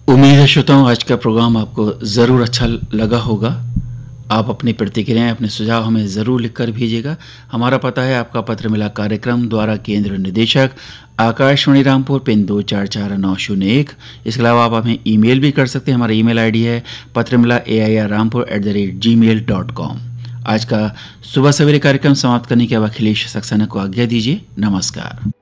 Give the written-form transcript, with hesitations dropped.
उम्मीद है श्रोताओं आज का प्रोग्राम आपको ज़रूर अच्छा लगा होगा। आप अपनी प्रतिक्रियाएं अपने सुझाव हमें ज़रूर लिखकर भेजिएगा। हमारा पता है आपका पत्र मिला कार्यक्रम द्वारा केंद्र निदेशक आकाशवाणी रामपुर पिन 244901। इसके अलावा आप हमें ईमेल भी कर सकते हैं। हमारा ईमेल आईडी है patramilaAIRrampur@gmail.com। आज का सुबह सवेरे कार्यक्रम समाप्त करने के बाद अखिलेश सक्सेना को आज्ञा दीजिए। नमस्कार।